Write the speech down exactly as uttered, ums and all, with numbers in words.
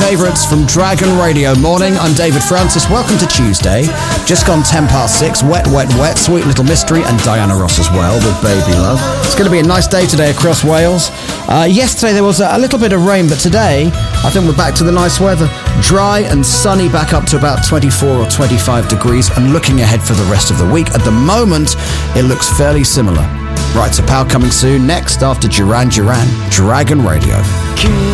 favourites from Dragon Radio Morning. I'm David Francis. Welcome to Tuesday. Just gone ten past six. Wet, wet, wet. Sweet Little Mystery and Diana Ross as well with Baby Love. It's going to be a nice day today across Wales. Uh, yesterday there was a, a little bit of rain, but today I think we're back to the nice weather. Dry and sunny, back up to about twenty-four or twenty-five degrees, and looking ahead for the rest of the week. At the moment, it looks fairly similar. Right, so Pal coming soon. Next, after Duran Duran, Dragon Radio.